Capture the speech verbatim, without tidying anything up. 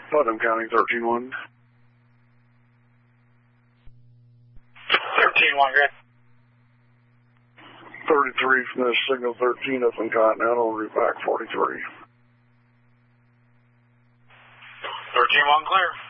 Putnam County, thirteen one. thirteen one, good. thirty-three from this signal thirteen up in Continental, route back forty-three. thirteen one, clear.